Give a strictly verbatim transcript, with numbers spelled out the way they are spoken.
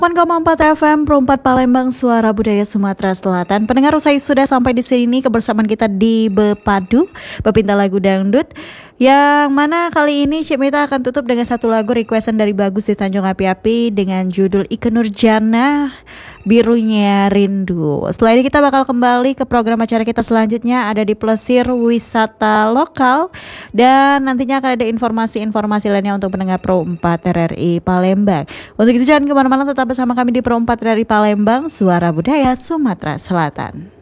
delapan koma empat F M Pro empat Palembang, Suara Budaya Sumatera Selatan. Pendengar, usai sudah sampai di sini kebersamaan kita di Bepadu, Bepinta Lagu Dangdut. Yang mana kali ini Cik Mita akan tutup dengan satu lagu requestan dari Bagus di Tanjung Api-Api dengan judul Ikke Nurjana, Birunya Rindu. Setelah ini kita bakal kembali ke program acara kita selanjutnya, ada di Plesir Wisata Lokal. Dan nantinya akan ada informasi-informasi lainnya untuk pendengar Pro empat R R I Palembang. Untuk itu jangan kemana-mana, tetap bersama kami di Pro empat R R I Palembang, Suara Budaya Sumatera Selatan.